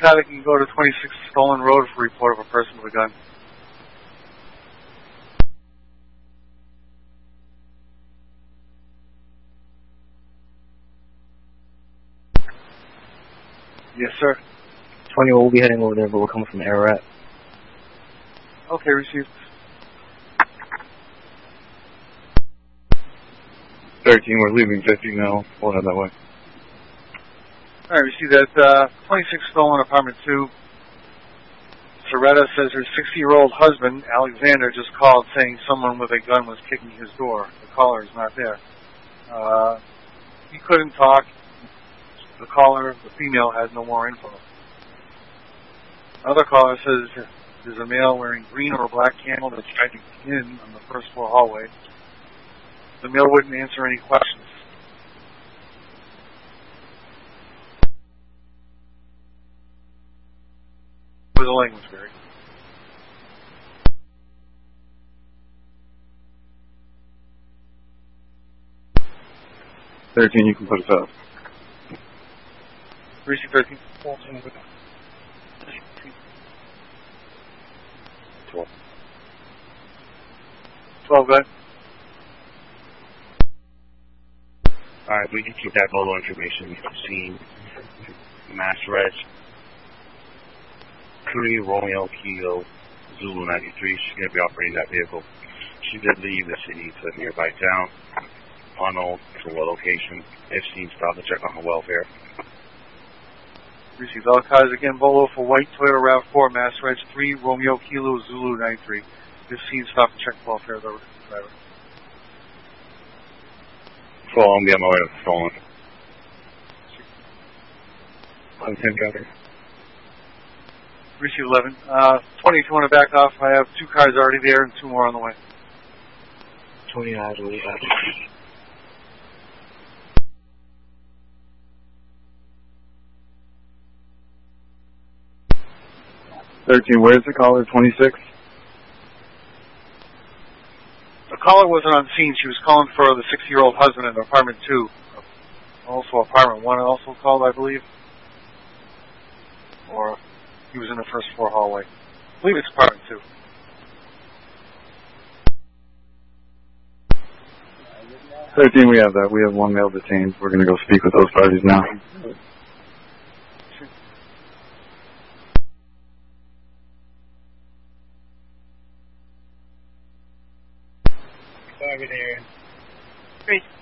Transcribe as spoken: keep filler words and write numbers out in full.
Contact, you can go to twenty-six Stolen Road for report of a person with a gun. Yes, sir. twenty, we'll be heading over there, but we're coming from Ararat. Okay, received. thirteen, we're leaving fifty now. We'll head that way. Alright, we see that uh, twenty-six Stolen Apartment two. Soretta says her sixty-year-old husband, Alexander, just called saying someone with a gun was kicking his door. The caller is not there. Uh, he couldn't talk. The caller, the female, has no more info. Another caller says there's a male wearing green or black candle that's trying to get in on the first floor hallway. The male wouldn't answer any questions. For the language, Barry. thirteen, you can put us up. Receive thirteen. twelve. twelve, go ahead. Alright, we can keep that Bolo information. We've seen Mass Reg Kuri Romeo Kilo Zulu ninety-three. She's going to be operating that vehicle. She did leave the city to a nearby town. Unknown to what location. If seen, stop and check on her welfare. Received all cars again. Bolo for white Toyota RAV four, Mass Reg three, Romeo Kilo Zulu ninety-three. If seen, stop and check welfare of the driver. twelve, I'm getting my way to Stolen. one ten, copy. Receive eleven. Uh, twenty, if you want to back off, I have two cars already there and two more on the way. twenty, I believe. thirteen, where's the caller? twenty-six? The caller wasn't on scene. She was calling for the sixty-year-old husband in apartment two. Also apartment one also called, I believe. Or he was in the first floor hallway. I believe it's apartment two. thirteen, we have that. We have one male detained. We're going to go speak with those parties now. Target area. Great.